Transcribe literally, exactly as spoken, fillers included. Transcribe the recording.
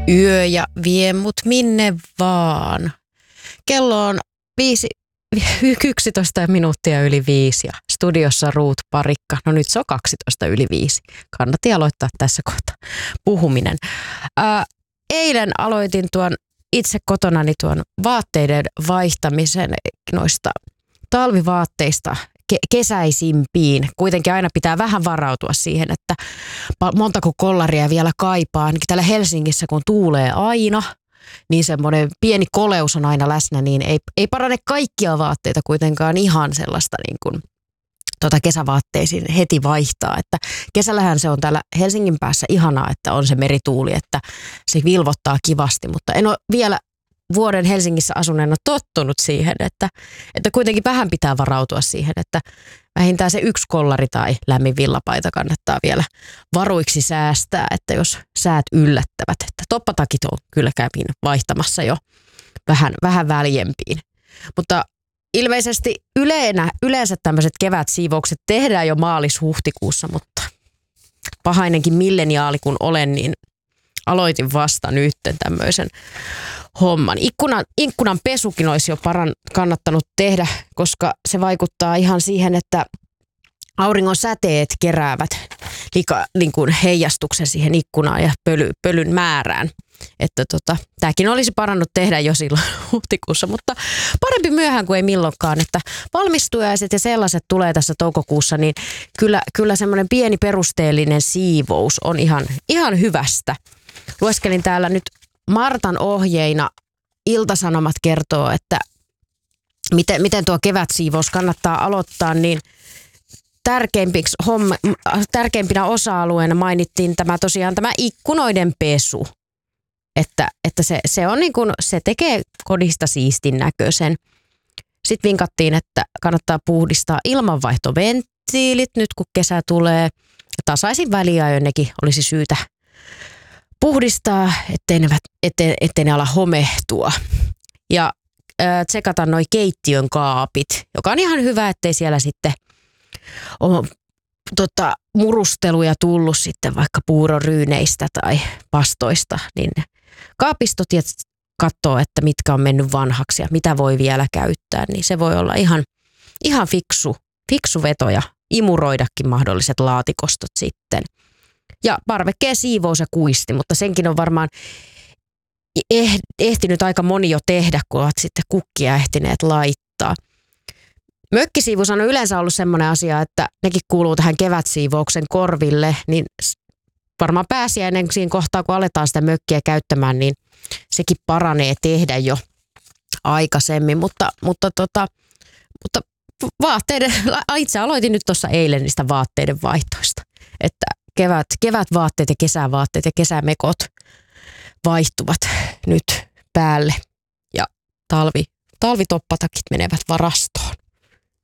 Yö ja vie mut minne vaan. Kello on viisi, yksitoista minuuttia yli viisi ja studiossa Ruut Parikka. No nyt se on kaksitoista yli viisi. Kannatti aloittaa tässä kohtaa puhuminen. Ää, eilen aloitin tuon itse kotonani tuon vaatteiden vaihtamisen noista talvivaatteista ke- kesäisimpiin. Kuitenkin aina pitää vähän varautua siihen, että montako kollaria vielä kaipaa. Ainakin täällä Helsingissä, kun tuulee aina, niin semmoinen pieni koleus on aina läsnä, niin ei, ei parane kaikkia vaatteita kuitenkaan ihan sellaista niin kuin tuota kesävaatteisiin heti vaihtaa. Että kesällähän se on täällä Helsingin päässä ihanaa, että on se merituuli, että se vilvottaa kivasti, mutta en ole vielä vuoden Helsingissä asuneena tottunut siihen, että, että kuitenkin vähän pitää varautua siihen, että vähintään se yksi kollari tai lämmin villapaita kannattaa vielä varuiksi säästää, että jos säät yllättävät, että toppatakit on kyllä kävin vaihtamassa jo vähän, vähän väljempiin. Mutta ilmeisesti yleenä, yleensä tämmöiset kevätsiivoukset tehdään jo maalis-huhtikuussa, mutta pahainenkin milleniaali kun olen, niin aloitin vasta nyt tämmöisen homman. Ikkunan, ikkunan pesukin olisi jo paran, kannattanut tehdä, koska se vaikuttaa ihan siihen, että auringon säteet keräävät lika, niin kuin heijastuksen siihen ikkunaan ja pöly, pölyn määrään. Että tota, tämäkin olisi parannut tehdä jo silloin huhtikuussa, mutta parempi myöhään kuin ei milloinkaan, että valmistujaiset ja sellaiset tulee tässä toukokuussa, niin kyllä, kyllä semmoinen pieni perusteellinen siivous on ihan, ihan hyvästä. Lueskelin täällä nyt Martan ohjeina, Ilta-Sanomat kertoo, että miten, miten tuo kevätsiivous kannattaa aloittaa, niin tärkeimpiksi homm, tärkeimpinä osa-alueena mainittiin tämä tosiaan tämä ikkunoiden pesu. Että, että se, se, on niin kuin, se tekee kodista siistin näköisen. Sitten vinkattiin, että kannattaa puhdistaa ilmanvaihtoventtiilit nyt kun kesä tulee. Ja tasaisin väliajoin nekin olisi syytä puhdistaa, ettei ne, ettei, ettei ne ala homehtua. Ja äh, tsekata noi keittiön kaapit, joka on ihan hyvä, ettei siellä sitten ole tota, murusteluja tullut sitten vaikka puuroryyneistä tai pastoista. Niin kaapistot ja katsoo, että mitkä on mennyt vanhaksi ja mitä voi vielä käyttää, niin se voi olla ihan, ihan fiksu, fiksu veto ja imuroidakin mahdolliset laatikostot sitten. Ja parvekkeen siivous ja kuisti, mutta senkin on varmaan ehtinyt aika moni jo tehdä, kun ovat sitten kukkia ehtineet laittaa. Mökkisiivous on yleensä ollut semmoinen asia, että nekin kuuluu tähän kevätsiivouksen korville, niin varmaan pääsiäinen siinä kohtaa, kun aletaan sitä mökkiä käyttämään, niin sekin paranee tehdä jo aikaisemmin, mutta, mutta, tota, mutta vaatteiden, itse aloitin nyt tuossa eilen niistä vaatteiden vaihtoista, että kevät, kevätvaatteet ja kesävaatteet ja kesämekot vaihtuvat nyt päälle ja talvi, talvitoppatakit menevät varastoon.